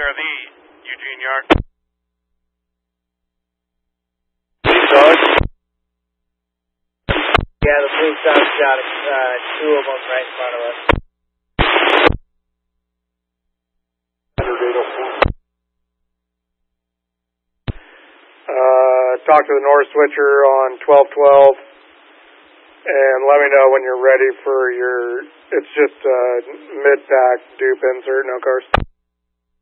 near the Eugene Yard. Yeah, the police officer shot two of them right in front of us. Talk to the North Switcher on 1212 and let me know when you're ready for your, it's just mid-pack dupe insert, no cars.